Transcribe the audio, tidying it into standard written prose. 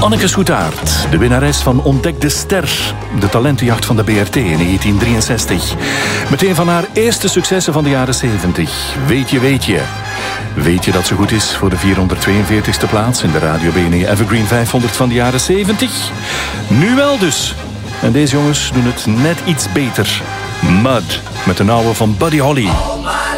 Anneke Schoutaert, de winnares van Ontdek de Ster, de talentenjacht van de BRT in 1963. Meteen van haar eerste successen van de jaren 70. Weet je. Weet je dat ze goed is voor de 442e plaats in de Radio BNE Evergreen 500 van de jaren 70? Nu wel dus. En deze jongens doen het net iets beter. Mud, met de oude van Buddy Holly.